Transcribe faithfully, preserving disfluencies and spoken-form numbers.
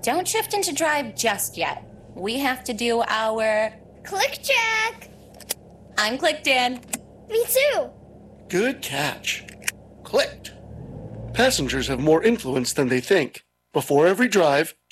don't shift into drive just yet. We have to do our click check. I'm clicked in. Me too. Good catch. Clicked. Passengers have more influence than they think. Before every drive,